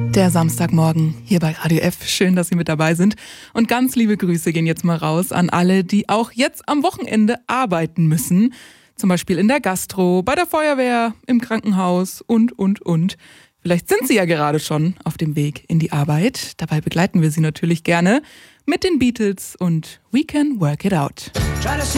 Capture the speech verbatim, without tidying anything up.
Der Samstagmorgen hier bei Radio F. Schön, dass Sie mit dabei sind. Und ganz liebe Grüße gehen jetzt mal raus an alle, die auch jetzt am Wochenende arbeiten müssen. Zum Beispiel in der Gastro, bei der Feuerwehr, im Krankenhaus und, und, und. Vielleicht sind Sie ja gerade schon auf dem Weg in die Arbeit. Dabei begleiten wir Sie natürlich gerne mit den Beatles und We Can Work It Out.